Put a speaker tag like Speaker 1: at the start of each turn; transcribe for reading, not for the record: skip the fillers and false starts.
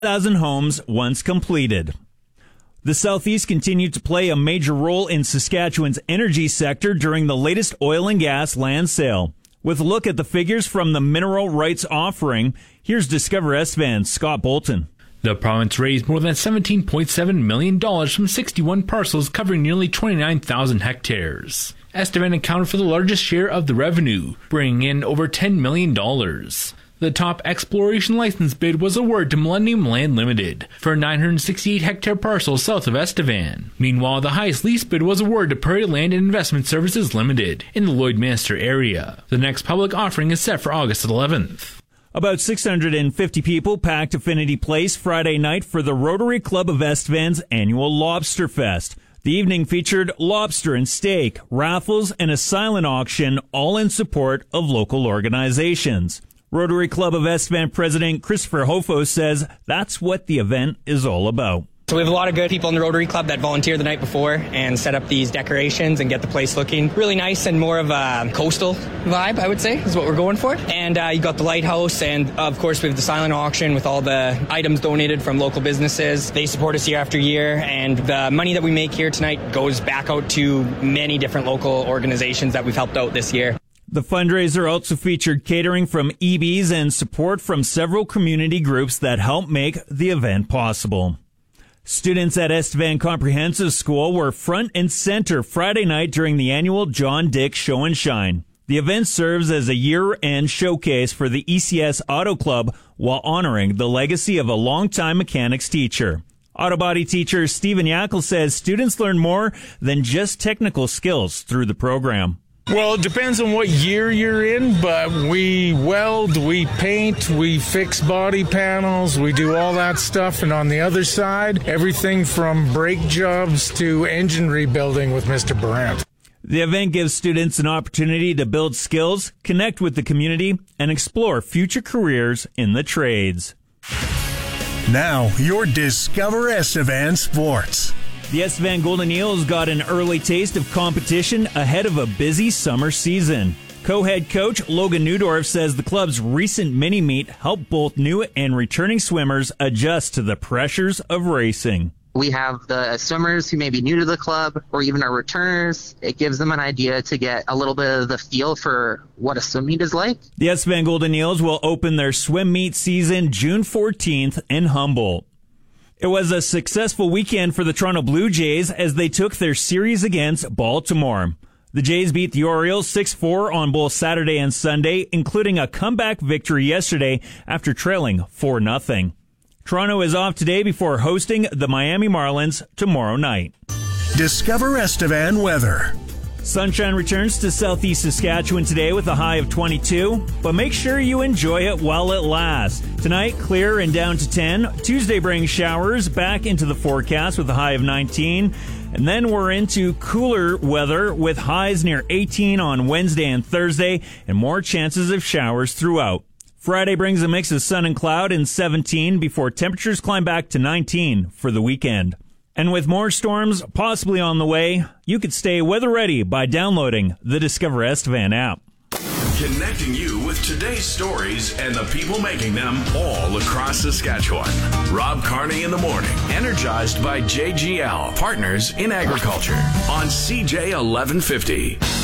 Speaker 1: 1,000 homes once completed. The Southeast continued to play a major role in Saskatchewan's energy sector during the latest oil and gas land sale. With a look at the figures from the mineral rights offering, here's Discover Estevan's Scott Bolton.
Speaker 2: The province raised more than $17.7 million from 61 parcels covering nearly 29,000 hectares. Estevan accounted for the largest share of the revenue, bringing in over $10 million. The top exploration license bid was awarded to Millennium Land Limited for a 968-hectare parcel south of Estevan. Meanwhile, the highest lease bid was awarded to Prairie Land and Investment Services Limited in the Lloydminster area. The next public offering is set for August 11th.
Speaker 1: About 650 people packed Affinity Place Friday night for the Rotary Club of Estevan's annual Lobster Fest. The evening featured lobster and steak, raffles, and a silent auction, all in support of local organizations. Rotary Club of Estevan President Christopher Hofo says that's what the event is all about.
Speaker 3: So we have a lot of good people in the Rotary Club that volunteer the night before and set up these decorations and get the place looking really nice and more of a coastal vibe, I would say, is what we're going for. And you got the lighthouse, and of course we have the silent auction with all the items donated from local businesses. They support us year after year, and the money that we make here tonight goes back out to many different local organizations that we've helped out this year.
Speaker 1: The fundraiser also featured catering from EBs and support from several community groups that help make the event possible. Students at Estevan Comprehensive School were front and center Friday night during the annual John Dick Show and Shine. The event serves as a year-end showcase for the ECS Auto Club while honoring the legacy of a longtime mechanics teacher. Auto body teacher Stephen Yackel says students learn more than just technical skills through the program.
Speaker 4: Well, it depends on what year you're in, but we weld, we paint, we fix body panels, we do all that stuff. And on the other side, everything from brake jobs to engine rebuilding with Mr. Brandt.
Speaker 1: The event gives students an opportunity to build skills, connect with the community, and explore future careers in the trades.
Speaker 5: Now, your Discover Estevan Sports.
Speaker 1: The Estevan Golden Eels got an early taste of competition ahead of a busy summer season. Co-head coach Logan Neudorf says the club's recent mini-meet helped both new and returning swimmers adjust to the pressures of racing.
Speaker 6: We have the swimmers who may be new to the club or even our returners. It gives them an idea to get a little bit of the feel for what a swim meet is like.
Speaker 1: The Estevan Golden Eels will open their swim meet season June 14th in Humboldt. It was a successful weekend for the Toronto Blue Jays as they took their series against Baltimore. The Jays beat the Orioles 6-4 on both Saturday and Sunday, including a comeback victory yesterday after trailing 4-0. Toronto is off today before hosting the Miami Marlins tomorrow night.
Speaker 5: Discover Estevan weather.
Speaker 1: Sunshine returns to southeast Saskatchewan today with a high of 22, but make sure you enjoy it while it lasts. Tonight, clear and down to 10. Tuesday brings showers back into the forecast with a high of 19. And then we're into cooler weather with highs near 18 on Wednesday and Thursday and more chances of showers throughout. Friday brings a mix of sun and cloud and 17 before temperatures climb back to 19 for the weekend. And with more storms possibly on the way, you could stay weather ready by downloading the Discover Estevan app.
Speaker 7: Connecting you with today's stories and the people making them all across Saskatchewan. Rob Carney in the morning, energized by JGL, Partners in Agriculture, on CJ 1150.